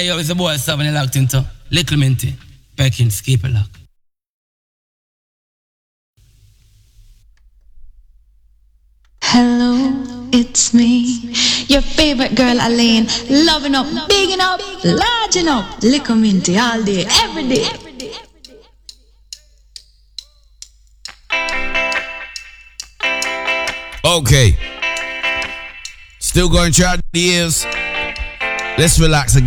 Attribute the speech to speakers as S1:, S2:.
S1: yo, it's the boy 7 locked into Little Minty. Perkins, keep it locked.
S2: Hello, it's me, your favorite girl Elaine. Loving up, bigging up, larging up, Little Minty all day, every day.
S3: Okay. Still going throughout the years. Let's relax again.